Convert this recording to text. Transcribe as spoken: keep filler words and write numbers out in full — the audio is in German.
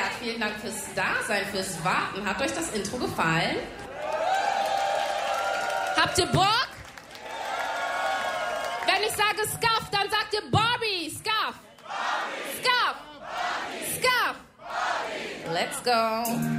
Ja, vielen Dank fürs Dasein, fürs Warten. Hat euch das Intro gefallen? Habt ihr Bock? Wenn ich sage Scuff, dann sagt ihr Barbie. Scuff. Scuff. Scuff. Let's go.